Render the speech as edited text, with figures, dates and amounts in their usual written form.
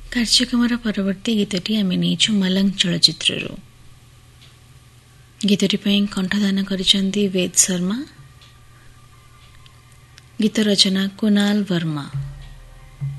କାର୍ଯ୍ୟକ୍ରମର ପରବର୍ତ୍ତୀ ଗୀତଟି ଆମେ ନେଇଛୁ ମଲଙ୍ଗ ଚଳଚ୍ଚିତ୍ରରୁ। ଗୀତଟି ପାଇଁ କଣ୍ଠଦାନ କରିଛନ୍ତି ବେଦ ଶର୍ମା, ଗୀତ ରଚନା କୁନାଲ ବର୍ମା।